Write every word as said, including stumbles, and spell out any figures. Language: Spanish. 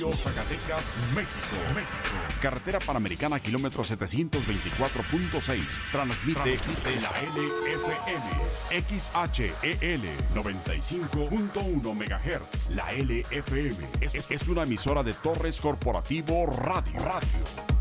Zacatecas, México. México. Carretera Panamericana, kilómetro setecientos veinticuatro punto seis. Transmite, Transmite la L F M. X H E L noventa y cinco punto uno megahertz. La L F M es, es una emisora de Torres Corporativo Radio. Radio.